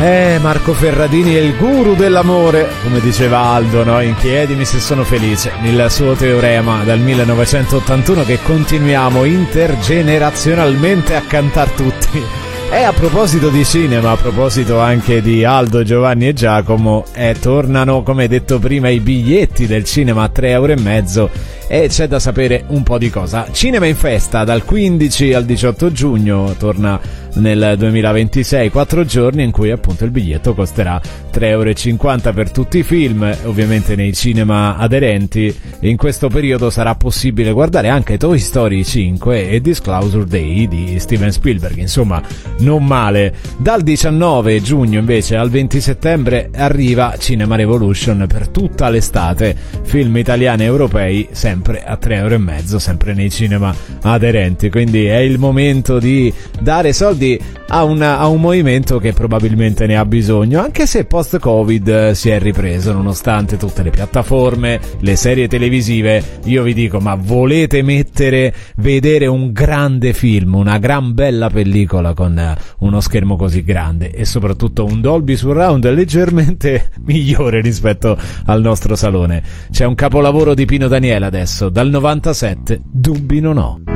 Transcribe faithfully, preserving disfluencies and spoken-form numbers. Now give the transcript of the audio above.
Eh, Marco Ferradini è il guru dell'amore, come diceva Aldo, no? In Chiedimi se sono felice, il suo teorema dal millenovecentottantuno che continuiamo intergenerazionalmente a cantar tutti. E a proposito di cinema, a proposito anche di Aldo, Giovanni e Giacomo, eh, tornano, come detto prima, i biglietti del cinema a tre euro e mezzo e c'è da sapere un po' di cosa. Cinema in festa dal quindici al diciotto giugno, torna nel duemilaventisei, quattro giorni in cui appunto il biglietto costerà tre euro e cinquanta per tutti i film, ovviamente nei cinema aderenti. In questo periodo sarà possibile guardare anche Toy Story cinque e Disclosure Day di Steven Spielberg, insomma non male. Dal diciannove giugno invece al venti settembre arriva Cinema Revolution per tutta l'estate, film italiani e europei sempre a tre euro e mezzo, sempre nei cinema aderenti, quindi è il momento di dare soldi a, una, a un movimento che probabilmente ne ha bisogno, anche se post Covid si è ripreso nonostante tutte le piattaforme, le serie televisive. Io vi dico, ma volete mettere, vedere un grande film, una gran bella pellicola con uno schermo così grande e soprattutto un Dolby Surround leggermente migliore rispetto al nostro salone? C'è un capolavoro di Pino Daniele adesso, dal novantasette, Dubbi non ho.